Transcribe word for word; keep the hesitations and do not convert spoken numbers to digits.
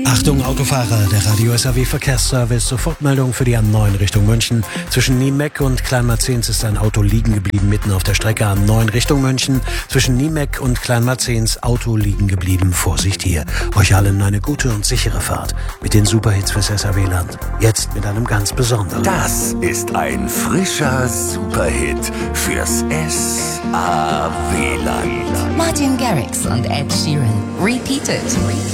Achtung Autofahrer, der Radio S A W Verkehrsservice, Sofortmeldung für die A neun Richtung München. Zwischen Niemeck und Kleinmarzens ist ein Auto liegen geblieben, mitten auf der Strecke A neun Richtung München. Zwischen Niemeck und Kleinmarzens Auto liegen geblieben. Vorsicht hier. Euch allen eine gute und sichere Fahrt mit den Superhits fürs S A W-Land. Jetzt mit einem ganz besonderen. Das ist ein frischer Superhit fürs S A W-Land. Martin Garrix und Ed Sheeran. Repeat It.